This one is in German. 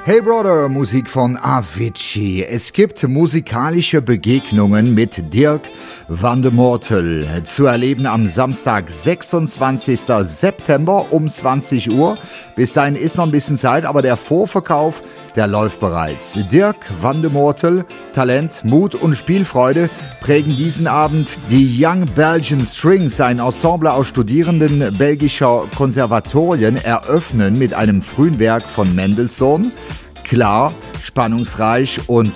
Hey Brother, Musik von Avicii. Es gibt musikalische Begegnungen mit Dirk van de Mortel. Zu erleben am Samstag, 26. September um 20 Uhr. Bis dahin ist noch ein bisschen Zeit, aber der Vorverkauf, der läuft bereits. Dirk van de Mortel, Talent, Mut und Spielfreude prägen diesen Abend. Die Young Belgian Strings, ein Ensemble aus Studierenden belgischer Konservatorien, eröffnen mit einem frühen Werk von Mendelssohn. Klar, spannungsreich und